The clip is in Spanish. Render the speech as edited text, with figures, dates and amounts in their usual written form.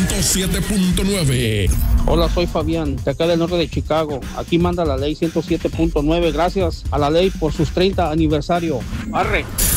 107.9. Hola, soy Fabián, de acá del norte de Chicago. Aquí manda la ley 107.9. Gracias a la ley por sus 30 aniversario. ¡Arre!